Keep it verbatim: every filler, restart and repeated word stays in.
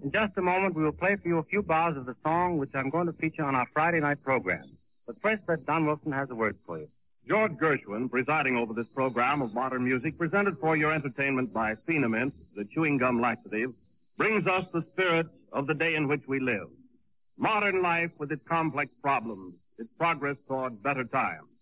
In just a moment, we will play for you a few bars of the song which I'm going to feature on our Friday night program. But first, Fred Don Wilson has a word for you. George Gershwin, presiding over this program of modern music, presented for your entertainment by Phenamint, the chewing gum laxative, brings us the spirit of the day in which we live. Modern life with its complex problems, its progress toward better times.